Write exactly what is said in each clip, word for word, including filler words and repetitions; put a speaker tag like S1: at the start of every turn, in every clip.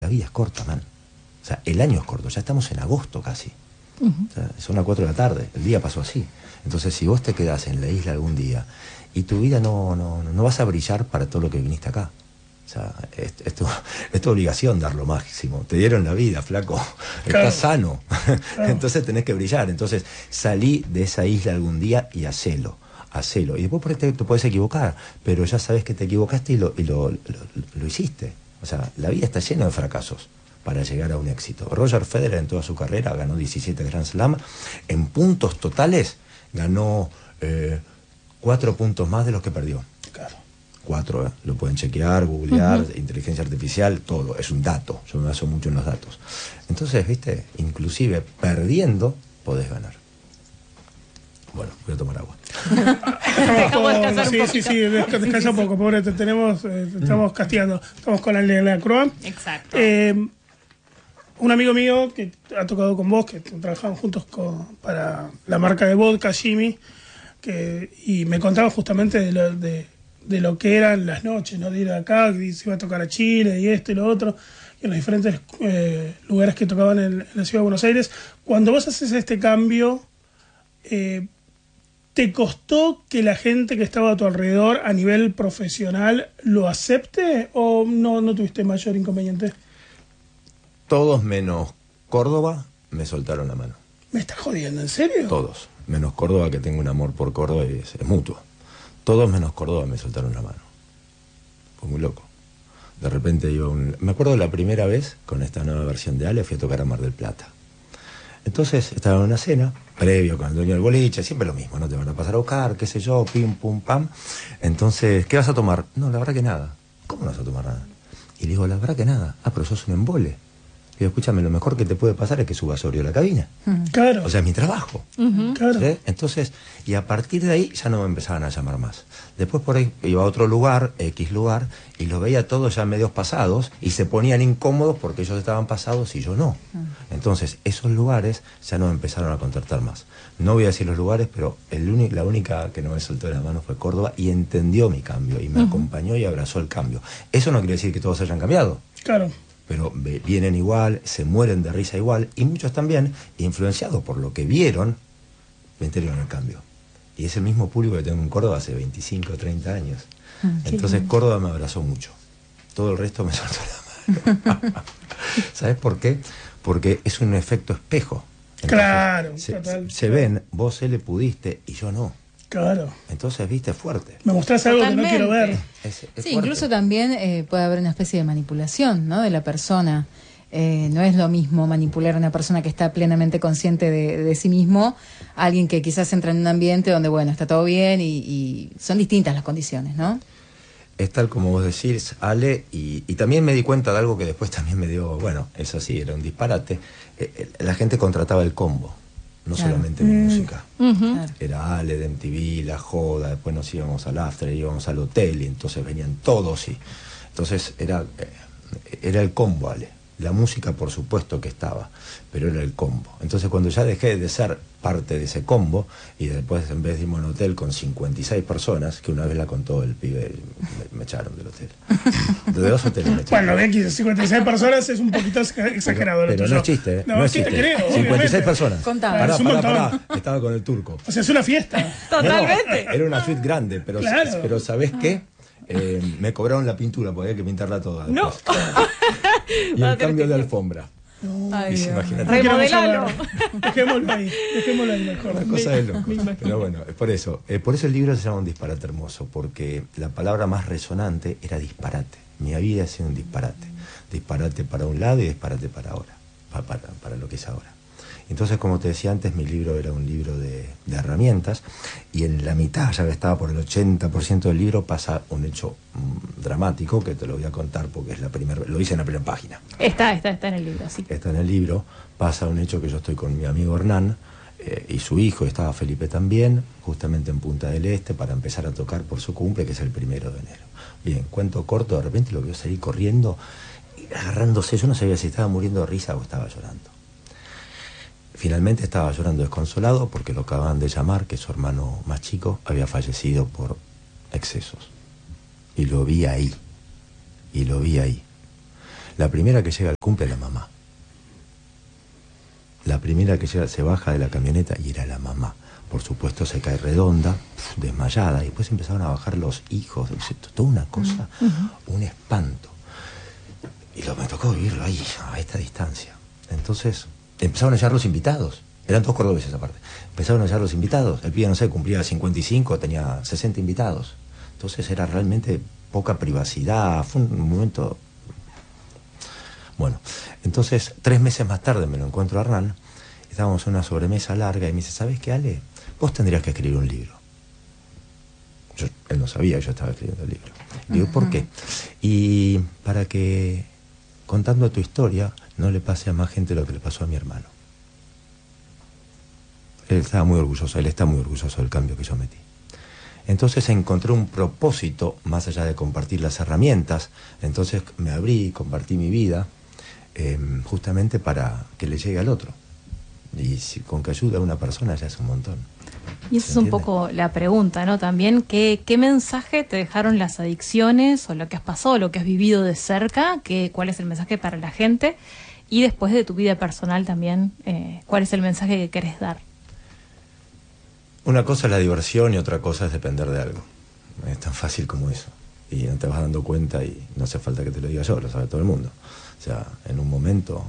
S1: la vida es corta, man. O sea, el año es corto, ya estamos en agosto casi. Uh-huh. O sea, son las cuatro de la tarde, el día pasó así. Entonces, si vos te quedás en la isla algún día y tu vida no, no, no vas a brillar para todo lo que viniste acá. O sea, es, es, tu, es tu obligación dar lo máximo. Te dieron la vida, flaco. Claro. Estás sano. Claro. Entonces tenés que brillar. Entonces salí de esa isla algún día y hacelo. Hacelo. Y después por este te puedes equivocar, pero ya sabes que te equivocaste y lo, y lo, lo, lo hiciste. O sea, la vida está llena de fracasos para llegar a un éxito. Roger Federer en toda su carrera ganó diecisiete Grand Slam. En puntos totales ganó eh, cuatro puntos más de los que perdió.
S2: Claro.
S1: Cuatro, ¿eh? Lo pueden chequear, googlear, uh-huh. inteligencia artificial, todo, es un dato, yo me baso mucho en los datos. Entonces, viste, inclusive perdiendo podés ganar. Bueno, voy a tomar agua.
S2: Estamos, sí, sí, sí, descansa un poco, pobre, te tenemos, eh, te estamos castigando, estamos con la Lacroix.
S3: Exacto.
S2: Eh, un amigo mío que ha tocado con vos, que trabajaban juntos con, para la marca de vodka, Jimmy, que, y me contaba justamente de lo de de lo que eran las noches, ¿no? De ir acá, que se iba a tocar a Chile y esto y lo otro, y en los diferentes eh, lugares que tocaban en, en la ciudad de Buenos Aires. Cuando vos haces este cambio, eh, ¿te costó que la gente que estaba a tu alrededor a nivel profesional lo acepte o no, no tuviste mayor inconveniente?
S1: Todos menos Córdoba me soltaron la mano.
S2: ¿Me estás jodiendo? ¿En serio?
S1: Todos. Menos Córdoba, que tengo un amor por Córdoba y es, es mutuo. Todos menos Córdoba me soltaron la mano. Fue muy loco. De repente iba un... Me acuerdo la primera vez, con esta nueva versión de Ale, fui a tocar a Mar del Plata. Entonces estaba en una cena, previo con el dueño del boliche, siempre lo mismo, no te van a pasar a buscar, qué sé yo, pim, pum, pam. Entonces, ¿qué vas a tomar? No, la verdad que nada. ¿Cómo no vas a tomar nada? Y le digo, la verdad que nada. Ah, pero sos un embole. Le digo, escúchame, lo mejor que te puede pasar es que subas sobrio a la cabina.
S2: Claro.
S1: O sea, es mi trabajo.
S2: Uh-huh. Claro.
S1: ¿Sí? Entonces, y a partir de ahí ya no me empezaban a llamar más. Después por ahí iba a otro lugar, X lugar, y los veía todos ya medios pasados, y se ponían incómodos porque ellos estaban pasados y yo no. Uh-huh. Entonces, esos lugares ya no me empezaron a contratar más. No voy a decir los lugares, pero el uni- la única que no me soltó de la mano fue Córdoba, y entendió mi cambio, y me uh-huh. acompañó y abrazó el cambio. Eso no quiere decir que todos hayan cambiado.
S2: Claro.
S1: Pero vienen igual, se mueren de risa igual, y muchos también, influenciados por lo que vieron, me entendieron el cambio. Y es el mismo público que tengo en Córdoba hace veinticinco, treinta años. Ah, entonces bien. Córdoba me abrazó mucho. Todo el resto me soltó la mano. ¿Sabes por qué? Porque es un efecto espejo. Entonces,
S2: claro,
S1: se,
S2: total.
S1: Se ven, vos se le pudiste y yo no.
S2: Claro.
S1: Entonces, viste, fuerte.
S2: Me mostrás algo Totalmente. Que no quiero ver.
S4: Es, es sí, fuerte. Incluso también eh, puede haber una especie de manipulación, ¿no? De la persona. Eh, no es lo mismo manipular a una persona que está plenamente consciente de, de sí mismo a alguien que quizás entra en un ambiente donde, bueno, está todo bien y, y son distintas las condiciones, ¿no?
S1: Es tal como vos decís, Ale, y, y también me di cuenta de algo que después también me dio, bueno, eso sí, era un disparate. Eh, eh, la gente contrataba el combo. No claro. solamente mi mm. música. Uh-huh. Era Ale de M T V, La Joda, después nos íbamos al after, íbamos al hotel y entonces venían todos. y Entonces era, era el combo, Ale. La música, por supuesto que estaba, pero era el combo. Entonces cuando ya dejé de ser parte de ese combo y después en vez de irme a un hotel con cincuenta y seis personas, que una vez la contó el pibe, me, me echaron del hotel. De dos hoteles me echaron.
S2: Bueno, bien, cincuenta y seis personas es un poquito exagerado.
S1: Pero, pero no es chiste, ¿eh? No, no es chiste.
S2: Creo,
S1: cincuenta y seis
S2: obviamente.
S1: personas.
S4: Contaba.
S1: Pará, pará, pará, estaba con el turco.
S2: O sea, es una fiesta.
S4: Totalmente.
S1: No, era una suite grande, pero,
S2: claro.
S1: pero ¿sabés qué? Eh, me cobraron la pintura porque había que pintarla toda.
S3: No.
S1: Y el cambio de alfombra.
S2: No.
S4: Ay,
S1: y imagínate.
S3: Remodelalo.
S2: Dejémoslo ahí, dejémoslo ahí mejor.
S1: Una cosa de loco. Pero bueno, es por eso. Eh, por eso el libro se llama Un disparate hermoso, porque la palabra más resonante era disparate. Mi vida ha sido un disparate. Disparate para un lado y disparate para ahora. Para, para, para lo que es ahora. Entonces, como te decía antes, mi libro era un libro de, de herramientas, y en la mitad, ya que estaba por el ochenta por ciento del libro, pasa un hecho mmm, dramático, que te lo voy a contar porque es la primera, lo hice en la primera página.
S3: Está, está, está en el libro, sí.
S1: Está en el libro. Pasa un hecho que yo estoy con mi amigo Hernán eh, y su hijo, y estaba Felipe también, justamente en Punta del Este, para empezar a tocar por su cumple, que es el primero de enero. Bien, cuento corto, de repente lo veo salir corriendo, agarrándose, yo no sabía si estaba muriendo de risa o estaba llorando. Finalmente estaba llorando desconsolado porque lo acababan de llamar, que su hermano más chico había fallecido por excesos. Y lo vi ahí. Y lo vi ahí. La primera que llega al cumple es la mamá. La primera que llega, se baja de la camioneta y era la mamá. Por supuesto se cae redonda, pf, desmayada, y después empezaron a bajar los hijos, toda una cosa, uh-huh. un espanto. Y lo, me tocó vivirlo ahí, a esta distancia. Entonces empezaron a llegar los invitados, eran todos cordobeses aparte. Empezaron a llegar los invitados, el pibe, no sé, cumplía cincuenta y cinco, tenía sesenta invitados. Entonces era realmente poca privacidad, fue un momento... Bueno, entonces tres meses más tarde me lo encuentro a Hernán, estábamos en una sobremesa larga y me dice, ¿sabes qué, Ale? Vos tendrías que escribir un libro. Yo, él no sabía que yo estaba escribiendo el libro. Y digo, ¿por qué? Y para que, contando tu historia, no le pase a más gente lo que le pasó a mi hermano. Él estaba muy orgulloso, él está muy orgulloso del cambio que yo metí. Entonces encontré un propósito, más allá de compartir las herramientas. Entonces me abrí, compartí mi vida, eh, justamente para que le llegue al otro. Y si con que ayude a una persona ya es un montón.
S3: Y esa es un poco la pregunta, ¿no? También, ¿qué, qué mensaje te dejaron las adicciones o lo que has pasado, lo que has vivido de cerca? ¿Qué, ¿Cuál es el mensaje para la gente? Y después de tu vida personal también, eh, ¿cuál es el mensaje que querés dar?
S1: Una cosa es la diversión y otra cosa es depender de algo. Es tan fácil como eso. Y no te vas dando cuenta y no hace falta que te lo diga yo, lo sabe todo el mundo. O sea, en un momento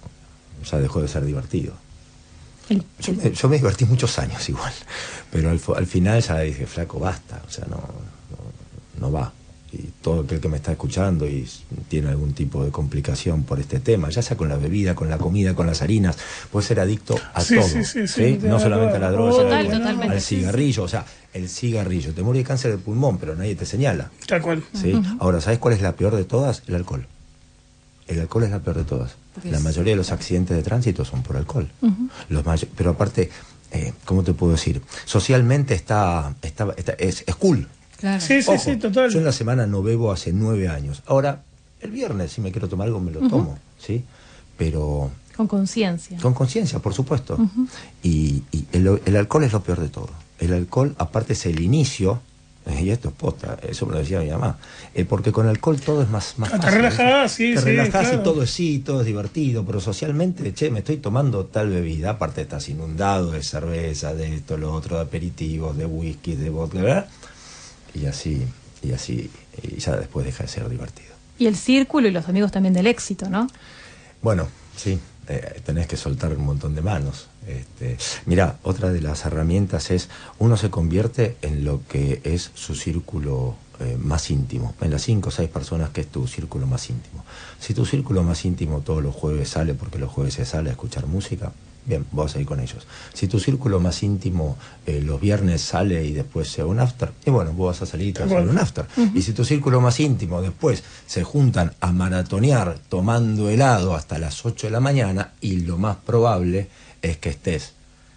S1: ya dejó de ser divertido.
S3: El,
S1: yo, me, yo me divertí muchos años igual, pero al, al final ya dije, flaco, basta, o sea, no, no, no va. Y todo aquel que me está escuchando y tiene algún tipo de complicación por este tema, ya sea con la bebida, con la comida, con las harinas, puede ser adicto a
S2: sí,
S1: todo,
S2: sí, sí,
S1: ¿sí?
S2: sí,
S1: No solamente a la droga,
S3: Total,
S1: sino
S3: totalmente.
S1: al cigarrillo, o sea, el cigarrillo, te muere de cáncer de pulmón, pero nadie te señala.
S2: Tal cual.
S1: ¿Sí? Uh-huh. Ahora, ¿sabes cuál es la peor de todas? El alcohol. El alcohol es la peor de todas. La mayoría de los accidentes de tránsito son por alcohol. Uh-huh. Los may- pero aparte, eh, ¿cómo te puedo decir? Socialmente está, está, está es, es cool.
S4: Claro.
S2: Sí, sí,
S1: Ojo,
S2: sí, total.
S1: Yo en la semana no bebo hace nueve años. Ahora, el viernes, si me quiero tomar algo, me lo uh-huh. tomo, ¿sí? Pero...
S3: Con conciencia.
S1: Con conciencia, por supuesto. Uh-huh. Y, y el, el alcohol es lo peor de todo. El alcohol, aparte, es el inicio... Y esto es posta, eso me lo decía mi mamá. Eh, porque con alcohol todo es más, más
S2: te
S1: fácil.
S2: relajás, sí,
S1: te
S2: sí,
S1: relajás
S2: claro.
S1: Y todo es sí, todo es divertido, pero socialmente, che, me estoy tomando tal bebida, aparte estás inundado de cerveza, de esto, lo otro, de aperitivos, de whisky, de vodka, ¿verdad? Y así, y así, y ya después deja de ser divertido.
S3: Y el círculo y los amigos también del éxito, ¿no?
S1: Bueno, sí, eh, tenés que soltar un montón de manos. Este, mira, otra de las herramientas es, uno se convierte en lo que es su círculo eh, más íntimo, en las cinco o seis personas que es tu círculo más íntimo. Si tu círculo más íntimo todos los jueves sale, porque los jueves se sale a escuchar música, bien, vos a ir con ellos. Si tu círculo más íntimo eh, los viernes sale y después se va un after, y bueno, vos vas a salir y te vas a hacer un after. Uh-huh. Y si tu círculo más íntimo después se juntan a maratonear tomando helado hasta las ocho de la mañana, y lo más probable es que estés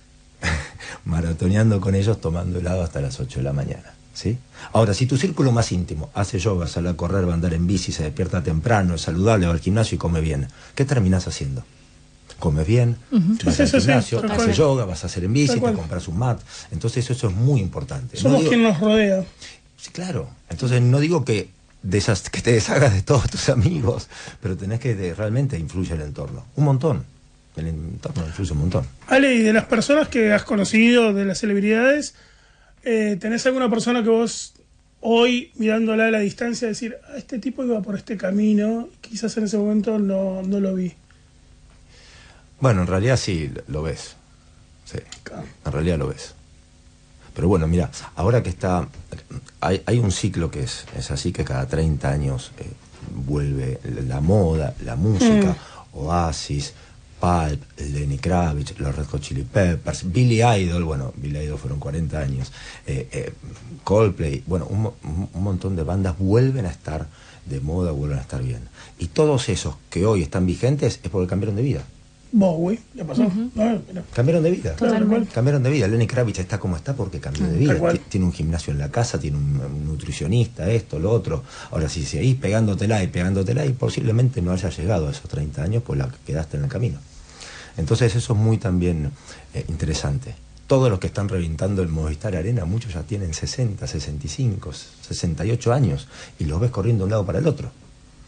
S1: maratoneando con ellos tomando helado hasta las ocho de la mañana, ¿sí? Ahora, si tu círculo más íntimo hace yoga, sale a correr, va a andar en bici, se despierta temprano, es saludable, va al gimnasio y come bien, ¿qué terminás haciendo? Comes bien, uh-huh. vas sí, al sí, gimnasio, sí, haces yoga, vas a hacer en bici, te compras un mat. Entonces eso es muy importante.
S2: Somos no digo, quien nos rodea.
S1: Sí, claro. Entonces no digo que, de esas, que te deshagas de todos tus amigos, pero tenés que de, realmente influye el entorno. Un montón. El entorno influye un montón.
S2: Ale, y de las personas que has conocido, de las celebridades, eh, ¿tenés alguna persona que vos hoy, mirándola a la distancia, decir, ah, este tipo iba por este camino, quizás en ese momento no, no lo vi?
S1: Bueno, en realidad sí, lo ves. Sí, en realidad lo ves. Pero bueno, mira, ahora que está... Hay, hay un ciclo que es, es así, que cada treinta años eh, vuelve la moda, la música, mm. Oasis, Pulp, Lenny Kravitz, los Red Hot Chili Peppers, Billy Idol, bueno, Billy Idol fueron cuarenta años, eh, eh, Coldplay, bueno, un, un montón de bandas vuelven a estar de moda, vuelven a estar bien. Y todos esos que hoy están vigentes es porque cambiaron de vida.
S2: Bowie, ¿le pasó? Uh-huh. No,
S1: cambiaron de vida.
S3: Totalmente.
S1: Cambiaron de vida. Lenny Kravitz está como está porque cambió de vida. T- tiene un gimnasio en la casa, tiene un, un nutricionista, esto, lo otro. Ahora, si seguís pegándotela y pegándotela, y posiblemente no hayas llegado a esos treinta años, pues la quedaste en el camino. Entonces eso es muy también eh, interesante. Todos los que están reventando el Movistar Arena, muchos ya tienen sesenta, sesenta y cinco, sesenta y ocho años, y los ves corriendo de un lado para el otro.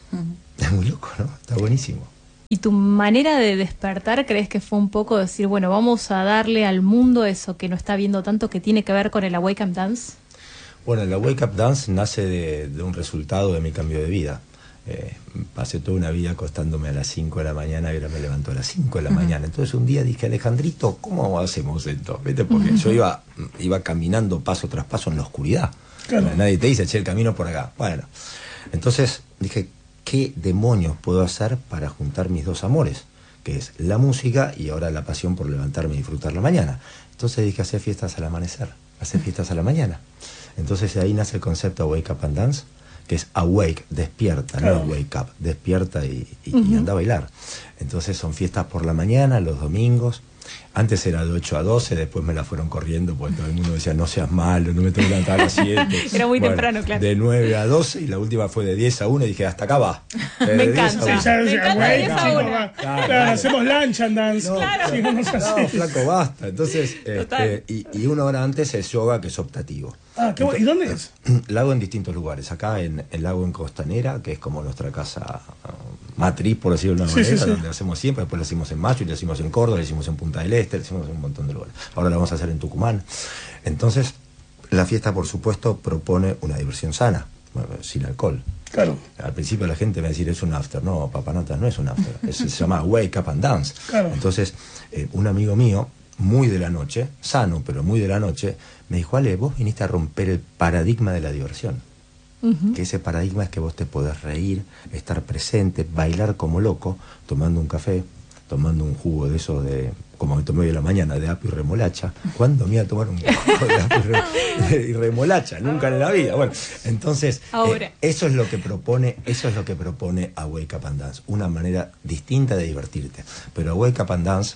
S1: Uh-huh. Es muy loco, ¿no? Está buenísimo.
S3: ¿Y tu manera de despertar crees que fue un poco decir, bueno, vamos a darle al mundo eso que no está viendo tanto, que tiene que ver con el Wake Up Dance?
S1: Bueno, el Wake Up Dance nace de, de un resultado de mi cambio de vida. Eh, pasé toda una vida acostándome a las cinco de la mañana y ahora me levanto a las cinco de la uh-huh. mañana. Entonces un día dije, Alejandrito, ¿cómo hacemos esto? ¿Viste? Porque uh-huh. yo iba, iba caminando paso tras paso en la oscuridad. Claro. Nadie te dice, che, el camino por acá. Bueno, entonces dije, ¿qué demonios puedo hacer para juntar mis dos amores? Que es la música y ahora la pasión por levantarme y disfrutar la mañana. Entonces dije, hacer fiestas al amanecer, hacer fiestas a la mañana. Entonces de ahí nace el concepto Wake Up and Dance, que es awake, despierta, claro. no wake up, despierta y, y, uh-huh. y anda a bailar. Entonces son fiestas por la mañana, los domingos. Antes era de ocho a doce, después me la fueron corriendo porque todo el mundo decía, no seas malo, no me tengo que levantar a las siete.
S3: Era muy
S1: bueno,
S3: temprano, claro.
S1: De nueve a doce y la última fue de diez a una y dije, hasta acá va.
S3: Eh, me encanta.
S2: Sí, ya, me encanta de diez a una. Claro, claro, hacemos lunch and dance.
S1: No,
S2: claro. Sí,
S1: no, no, flaco, basta. Entonces, este, y, y una hora antes es yoga, que es optativo.
S2: Ah, qué bueno. ¿Y dónde es?
S1: La hago en distintos lugares. Acá en el lago en Costanera, que es como nuestra casa uh, matriz, por decirlo de una
S2: sí,
S1: manera,
S2: sí, sí.
S1: donde hacemos siempre. Después la hicimos en Macho, y la hicimos en Córdoba, la hicimos en Punta del Este, la hicimos en un montón de lugares. Ahora la vamos a hacer en Tucumán. Entonces, la fiesta, por supuesto, propone una diversión sana, bueno, sin alcohol.
S2: Claro.
S1: Al principio la gente me va a decir, es un after. No, papanatas, no es un after. Es, se llama Wake Up and Dance.
S2: Claro.
S1: Entonces, eh, un amigo mío, muy de la noche, sano, pero muy de la noche, me dijo, Ale, vos viniste a romper el paradigma de la diversión. Uh-huh. Que ese paradigma es que vos te podés reír, estar presente, bailar como loco, tomando un café, tomando un jugo de esos de, como me tomé hoy en la mañana, de apio y remolacha. ¿Cuándo me iba a tomar un jugo de apio y, re, y remolacha? Nunca en la vida. Bueno, entonces, eh, eso es lo que propone, eso es lo que propone a Wake Up and Dance, una manera distinta de divertirte. Pero a Wake Up and Dance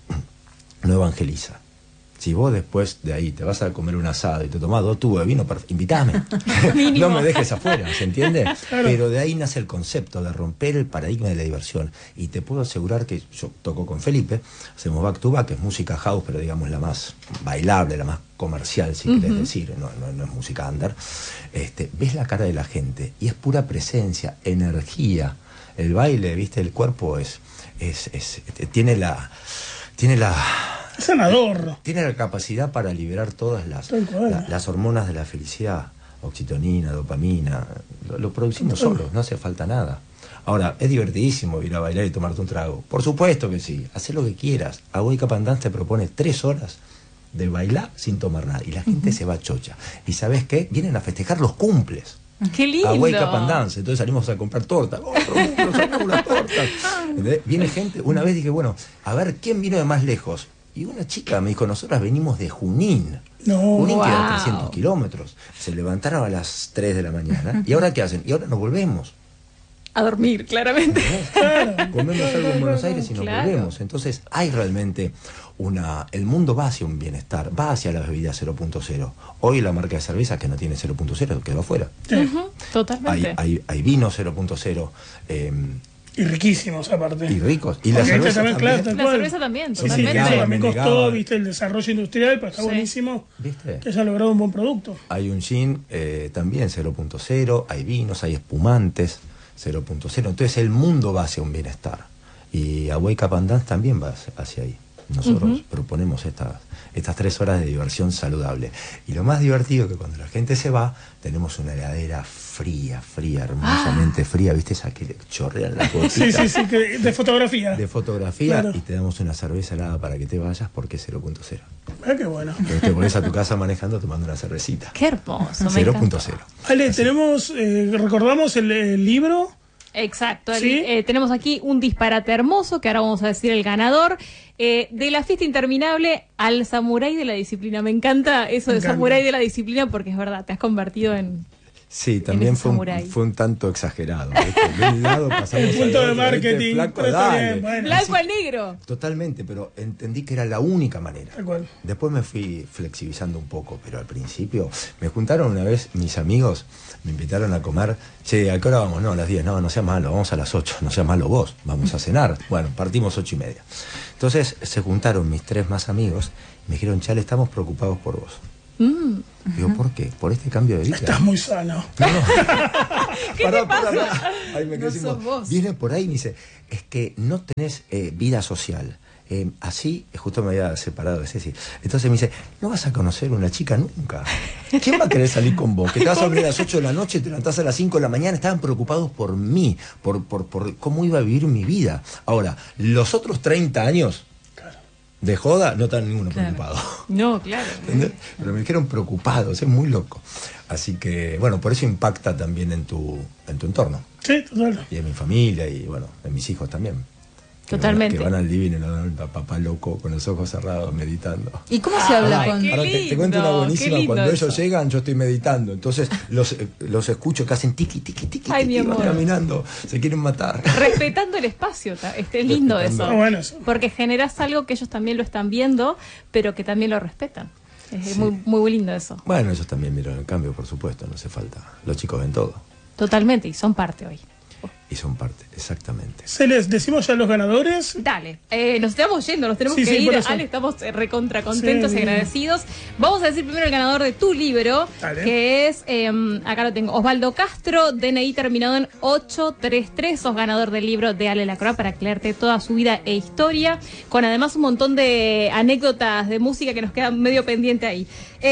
S1: no evangeliza. Si vos después de ahí te vas a comer un asado y te tomás dos tubos de vino, invitame. No me dejes afuera, ¿se entiende? Claro. Pero de ahí nace el concepto de romper el paradigma de la diversión. Y te puedo asegurar que yo toco con Felipe, hacemos back to back, que es música house, pero digamos la más bailable, la más comercial, si uh-huh. querés decir, no, no, no es música under. Este, ves la cara de la gente y es pura presencia, energía. El baile, viste, el cuerpo es, es, es, es tiene la... Tiene la...
S2: Sanador.
S1: Tiene la capacidad para liberar todas las, la, las hormonas de la felicidad, oxitocinina, dopamina, lo, lo producimos solos, no hace falta nada. Ahora, es divertidísimo ir a bailar y tomarte un trago. Por supuesto que sí, haz lo que quieras. A Wake Up and Dance te propone tres horas de bailar sin tomar nada y la gente uh-huh. se va chocha. ¿Y sabes qué? Vienen a festejar los cumples.
S3: ¡Qué lindo!
S1: A Wake Up and Dance. Entonces salimos a comprar tortas. ¡Otro mundo, sacamos las tortas! ¿Entendés? Viene gente. Una vez dije, bueno, a ver, ¿quién vino de más lejos? Y una chica me dijo, nosotras venimos de Junín.
S2: No,
S1: Junín
S3: wow.
S1: queda trescientos kilómetros. Se levantaron a las tres de la mañana. ¿Y ahora qué hacen? Y ahora nos volvemos.
S3: A dormir, claramente.
S2: Claro.
S1: Comemos algo en Buenos Aires y nos
S3: claro.
S1: volvemos. Entonces hay realmente una... El mundo va hacia un bienestar, va hacia la bebida cero punto cero. Hoy la marca de cerveza que no tiene cero punto cero quedó afuera.
S3: Sí. Uh-huh. Totalmente.
S1: Hay, hay, hay vino cero punto cero. Eh,
S2: y riquísimos aparte.
S1: Y ricos. Y la cerveza también.
S2: Claro,
S3: la cerveza también,
S2: sí,
S3: totalmente.
S2: sí, claro, también costó, viste, el desarrollo industrial, pero está
S3: sí.
S2: buenísimo.
S1: ¿Viste?
S2: Que haya logrado un buen producto.
S1: Hay un gin eh, también cero punto cero, hay vinos, hay espumantes cero punto cero. Entonces el mundo va hacia un bienestar. Y a Wake Up and Dance también va hacia ahí. Nosotros uh-huh. proponemos estas, estas tres horas de diversión saludable. Y lo más divertido es que cuando la gente se va, tenemos una heladera fría, fría, hermosamente ah. fría, ¿viste? Esa que chorrean las gotitas.
S2: Sí, sí, sí, que de fotografía.
S1: De fotografía,
S2: claro.
S1: Y te damos una cerveza helada para que te vayas porque es cero punto cero.
S2: Ah, qué bueno.
S1: Entonces te pones a tu casa manejando tomando una cervecita.
S3: Qué hermoso.
S1: cero punto cero.
S2: Ale, Así. tenemos, eh, recordamos el, el libro...
S3: Exacto,
S2: ¿Sí?
S3: el, eh, tenemos aquí un disparate hermoso, que ahora vamos a decir el ganador, eh, de la fiesta interminable al samurái de la disciplina. Me encanta eso de samurái de la disciplina porque es verdad, te has convertido en...
S1: Sí, también fue un, fue un tanto exagerado. De un lado pasamos
S2: el punto
S1: al
S2: de marketing,
S1: flaco,
S2: bien, bueno.
S3: Blanco al negro.
S1: Totalmente, pero entendí que era la única manera.
S2: Igual.
S1: Después me fui flexibilizando un poco, pero al principio me juntaron una vez mis amigos, me invitaron a comer. Che, ¿a qué hora vamos? No, a las diez. No, no sea malo, vamos a las ocho. No sea malo vos, vamos a cenar. Bueno, partimos ocho y media. Entonces se juntaron mis tres más amigos y me dijeron, Chale, estamos preocupados por vos.
S3: Mm.
S1: Digo, ¿por qué? Por este cambio de vida.
S2: Estás muy sano.
S1: No, no.
S3: ¿Qué
S1: Pará,
S3: te
S1: pará,
S3: pasa?
S1: pará. Ahí me
S4: No
S1: quedé sin
S4: sos
S1: voz.
S4: vos.
S1: Viene por ahí y me dice, es que no tenés eh, vida social. Eh, así, justo me había separado de Ceci. Entonces me dice, no vas a conocer una chica nunca. ¿Quién va a querer salir con vos? Que te vas a dormir a las ocho de la noche, te levantás a las cinco de la mañana. Estaban preocupados por mí, por, por, por cómo iba a vivir mi vida. Ahora, los otros treinta años de joda no están ninguno
S4: Claro.
S1: preocupado.
S3: No, claro.
S1: ¿Entendés? Pero me dijeron preocupados, es muy loco. Así que, bueno, por eso impacta también en tu, en tu entorno.
S2: Sí, total.
S1: Y en mi familia y, bueno, en mis hijos también. Que
S3: Totalmente.
S1: Van, que van al living y lo dan al papá loco con los ojos cerrados, meditando.
S4: ¿Y cómo se habla
S3: Ay,
S4: con...?
S3: qué
S1: Ahora te, te
S3: lindo,
S1: cuento una
S3: qué
S1: buenísima.
S3: lindo
S1: Cuando
S3: eso.
S1: ellos llegan, yo estoy meditando. Entonces los, eh, los escucho que hacen tiqui, tiqui, tiqui,
S3: Ay,
S1: tiqui,
S3: mi
S1: van
S3: amor.
S1: caminando, se quieren matar.
S3: Respetando el espacio, ta- este es lindo
S1: Respetando.
S3: eso.
S2: Ah, bueno, eso.
S3: Porque generas algo que ellos también lo están viendo, pero que también lo respetan. Es
S1: Sí.
S3: muy, muy lindo eso.
S1: Bueno, ellos también miran el cambio, por supuesto, no hace falta. Los chicos ven todo
S3: Totalmente, y son parte hoy.
S1: y son parte, exactamente.
S2: Se les decimos ya los ganadores.
S3: Dale, eh, nos estamos yendo, nos tenemos
S2: Sí,
S3: que
S2: sí, por
S3: ir.
S2: eso.
S3: Ale, estamos eh, recontra contentos
S2: Sí,
S3: y
S2: bien.
S3: agradecidos. Vamos a decir primero el ganador de tu libro,
S2: Dale.
S3: que es, eh, acá lo tengo, Osvaldo Castro, D N I terminado en ocho tres tres. Sos ganador del libro de Ale Lacroix para leerte toda su vida e historia, con además un montón de anécdotas de música que nos quedan medio pendiente ahí.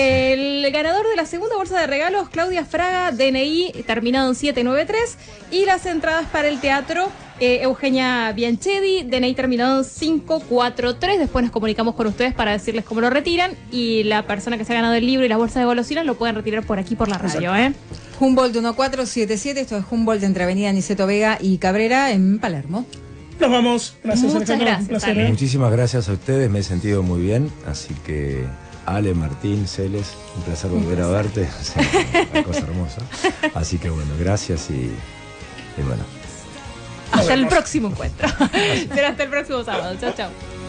S3: El ganador de la segunda bolsa de regalos, Claudia Fraga, D N I terminado en siete nueve tres. Y las entradas para el teatro, eh, Eugenia Bianchedi, D N I terminado en cinco cuatro tres. Después nos comunicamos con ustedes para decirles cómo lo retiran. Y la persona que se ha ganado el libro y las bolsas de golosinas lo pueden retirar por aquí por la radio, ¿eh?
S4: Humboldt uno cuatro siete siete, esto es Humboldt entre Avenida Niceto Vega y Cabrera en Palermo.
S2: Nos vamos. Gracias,
S3: Muchas
S2: Alejandro.
S3: gracias,
S2: Un placer.
S3: Ale.
S2: ¿eh?
S1: Muchísimas gracias a ustedes, me he sentido muy bien, así que Ale, Martín, Celes, un placer volver a verte, sí, una cosa hermosa. Así que bueno, gracias y, y bueno.
S3: Hasta el próximo encuentro. Será hasta el próximo sábado. Chao, chao.